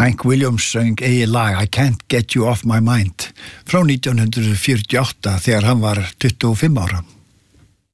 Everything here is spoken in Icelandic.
Hank Williams söng eigið lag I Can't Get You Off My Mind frá 1948 þegar hann var 25 ára.